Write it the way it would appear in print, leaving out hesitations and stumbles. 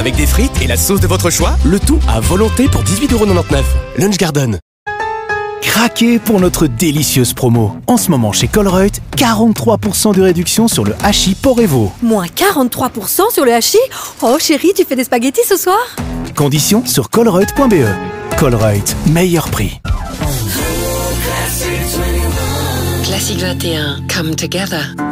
avec des frites et la sauce de votre choix, le tout à volonté pour 18,99 €. Lunch Garden. Craquez pour notre délicieuse promo. En ce moment chez Colruyt, 43% de réduction sur le hachis Porevo. Moins 43% sur le hachis? Oh chérie, tu fais des spaghettis ce soir? Conditions sur colruyt.be. Colruyt, meilleur prix. Classique 21, come together.